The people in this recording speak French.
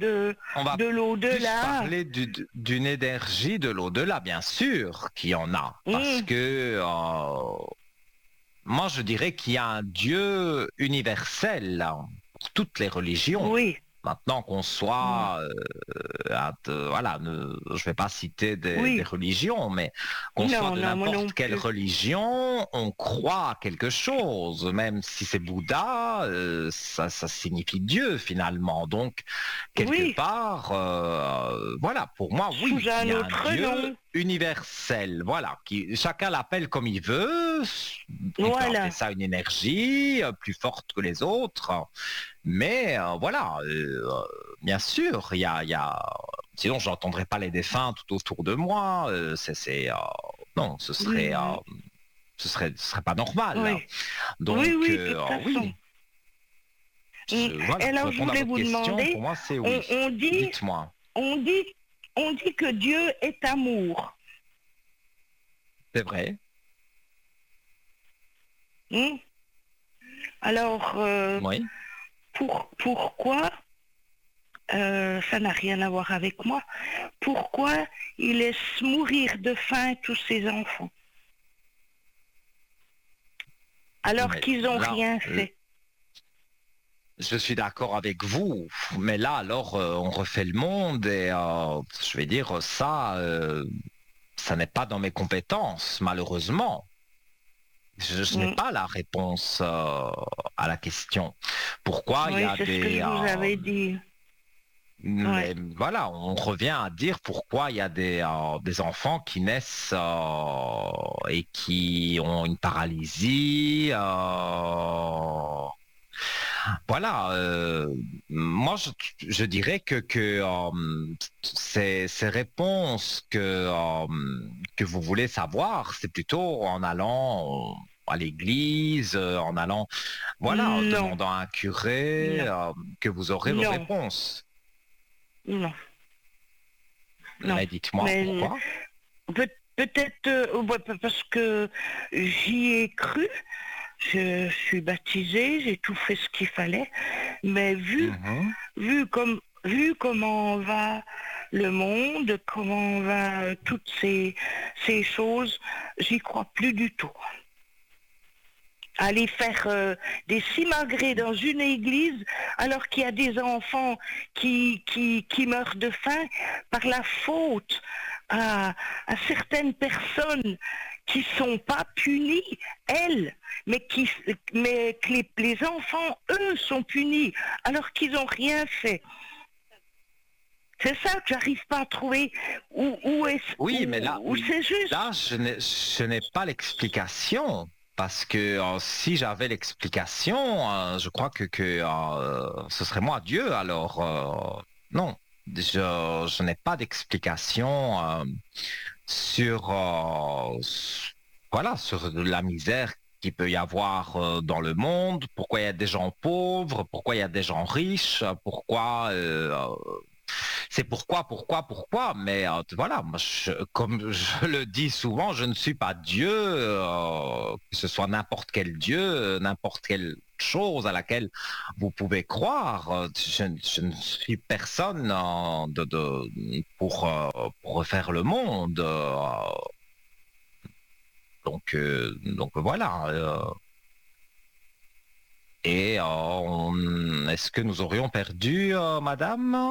On va de plus l'au-delà. parler d'une énergie de l'au-delà, bien sûr qu'il y en a, parce que moi je dirais qu'il y a un Dieu universel là, pour toutes les religions. Oui. Maintenant qu'on soit, voilà, je ne vais pas citer des Oui. religions, mais qu'on soit Non, de non, moi non n'importe quelle plus. religion, on croit à quelque chose, même si c'est Bouddha, ça signifie Dieu finalement. Donc, quelque Oui. part, voilà, pour moi, Sous oui, il un y a un autre Dieu nom. universel, voilà, chacun l'appelle comme il veut, on peut appeler Voilà. ça une énergie plus forte que les autres. Mais voilà, bien sûr, il y a... Sinon, je n'entendrais pas les défunts tout autour de moi. Non, Mhm. ce serait pas normal. Oui. Oui, Donc, oui, de toute façon. oui, Et voilà, pour alors, je répondre à voulais votre vous question, demander, pour moi, c'est on, oui. on dit, Dites-moi. on dit, on dit que Dieu est amour. C'est vrai. Hmm. Alors, Oui. pourquoi, ça n'a rien à voir avec moi, pourquoi il laisse mourir de faim tous ses enfants alors Mais qu'ils n'ont là, rien fait? je suis d'accord avec vous, mais là, alors, on refait le monde et je vais dire ça, ça n'est pas dans mes compétences, malheureusement. Je n'ai Hmm. pas la réponse à la question. Pourquoi il y Oui, a c'est ce que je des... vous avais dit. Ouais. mais voilà, on revient à dire pourquoi il y a des enfants qui naissent et qui ont une paralysie. Voilà, moi je dirais que ces réponses que vous voulez savoir, c'est plutôt en allant à l'église, en allant, voilà, en Non, demandant à un curé, non, que vous aurez vos non, réponses. non, non. Mais dites-moi Mais pourquoi. peut-être ouais, parce que j'y ai cru. Je suis baptisée, j'ai tout fait ce qu'il fallait, mais Mhm. vu comment va le monde, comment va toutes ces choses, j'y crois plus du tout. Aller faire des simagrées dans une église alors qu'il y a des enfants qui meurent de faim par la faute à certaines personnes qui sont pas punies, elles, mais que les enfants, eux, sont punis alors qu'ils n'ont rien fait. C'est ça que j'arrive pas à trouver Oui, mais où c'est juste. là, je n'ai pas l'explication. Parce que si j'avais l'explication, je crois que ce serait moi Dieu. Alors, non, je n'ai pas d'explication sur, voilà, sur la misère qu'il peut y avoir dans le monde, pourquoi il y a des gens pauvres, pourquoi il y a des gens riches, pourquoi c'est pourquoi, mais voilà, moi, comme je le dis souvent, je ne suis pas Dieu, que ce soit n'importe quel Dieu, n'importe quelle chose à laquelle vous pouvez croire. Je ne suis personne pour refaire le monde. Donc voilà. Et est-ce que nous aurions perdu, madame?